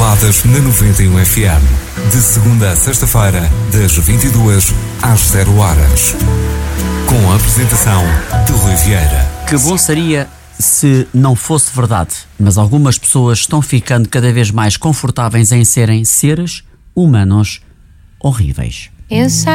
Baladas na 91 FM. De segunda a sexta-feira, das 22 às 0 horas. Com a apresentação de Rui Vieira. Que bom seria se não fosse verdade, mas algumas pessoas estão ficando cada vez mais confortáveis em serem seres humanos horríveis.